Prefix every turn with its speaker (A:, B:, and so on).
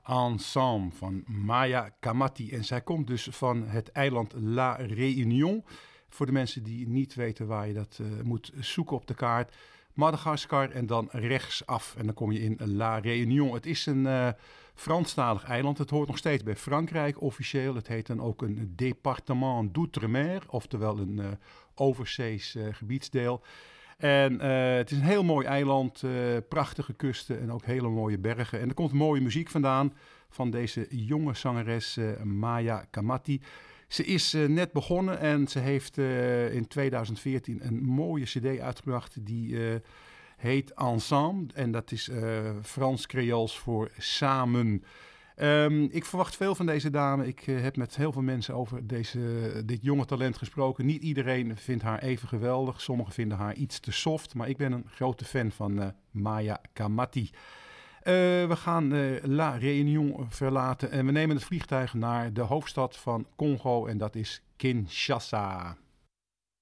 A: Ensemble van Maya Kamati. En zij komt dus van het eiland La Réunion. Voor de mensen die niet weten waar je dat moet zoeken op de kaart. Madagaskar en dan rechtsaf. En dan kom je in La Réunion. Het is een Franstalig eiland. Het hoort nog steeds bij Frankrijk officieel. Het heet dan ook een département d'outre-mer. Oftewel een overzees gebiedsdeel. En het is een heel mooi eiland. Prachtige kusten en ook hele mooie bergen. En er komt mooie muziek vandaan van deze jonge zangeres Maya Kamati. Ze is net begonnen en ze heeft in 2014 een mooie cd uitgebracht die heet Ensemble. En dat is Frans-Creools voor samen. Ik verwacht veel van deze dame. Ik heb met heel veel mensen over dit jonge talent gesproken. Niet iedereen vindt haar even geweldig. Sommigen vinden haar iets te soft. Maar ik ben een grote fan van Maya Kamati. We gaan La Réunion verlaten en we nemen het vliegtuig naar de hoofdstad van Congo en dat is Kinshasa.